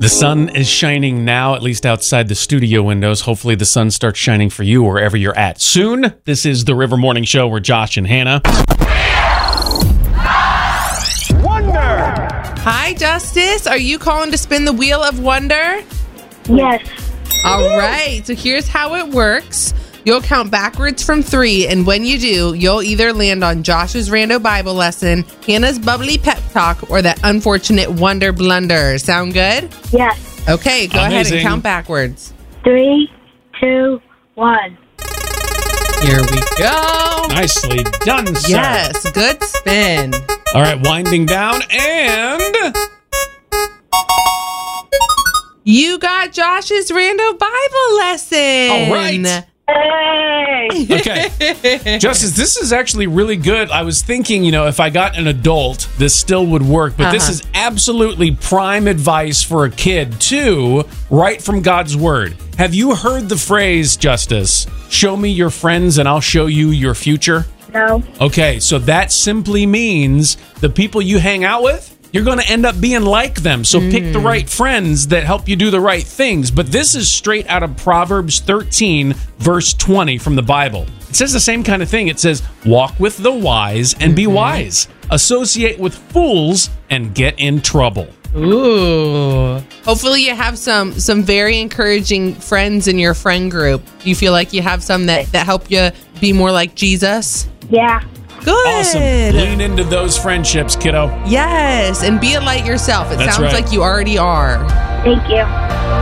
The sun is shining now, at least outside the studio windows. Hopefully the sun starts shining for you wherever you're at soon. This is the River Morning Show. We're Josh and Hannah. Wonder! Hi, Justice. Are you calling to spin the wheel of wonder? Yes. All right. So here's how it works. You'll count backwards from 3, and when you do, you'll either land on Josh's rando Bible lesson, Hannah's bubbly pep talk, or that unfortunate wonder blunder. Sound good? Yes. Okay, go ahead Amazing. and count backwards. 3, 2, 1. Here we go. Nicely done, sir. Yes, good spin. All right, winding down, and You got Josh's rando Bible lesson. all right. Hey! Okay. Justice, this is actually really good. I was thinking, if I got an adult, this still would work. But this is absolutely prime advice for a kid, too, right from God's Word. Have you heard the phrase, Justice, show me your friends and I'll show you your future? No. Okay, so that simply means the people you hang out with, you're going to end up being like them. So pick the right friends that help you do the right things. But this is straight out of Proverbs 13, verse 20 from the Bible. It says the same kind of thing. It says, walk with the wise and be wise. Associate with fools and get in trouble. Ooh. Hopefully you have some very encouraging friends in your friend group. Do you feel like you have some that help you be more like Jesus? Yeah. Good. Awesome. Lean into those friendships, kiddo. Yes, and be a light yourself. It That's sounds right. like you already are. Thank you.